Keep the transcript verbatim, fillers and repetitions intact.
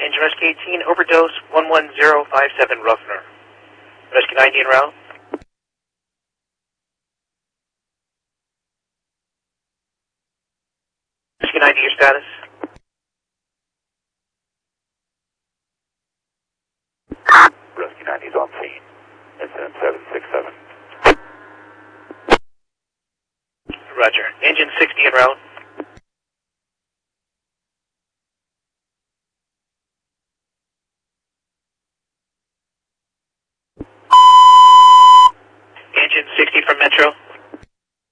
Engine Rescue eighteen, overdose one one zero five seven Ruffner. Rescue ninety en route. Rescue ninety, your status? Rescue ninety is on scene. Incident seven six seven. Roger. Engine sixty en route. Engine sixty from Metro.